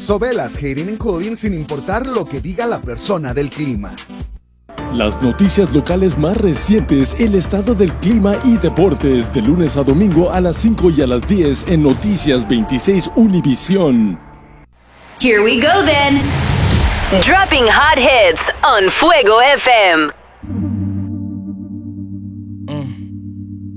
Sobelas, hating and coding sin importar lo que diga la persona del clima. Las noticias locales más recientes, el estado del clima y deportes, de lunes a domingo a las 5 y a las 10 en Noticias 26 Univisión. Here we go then. Dropping hot hits on Fuego FM.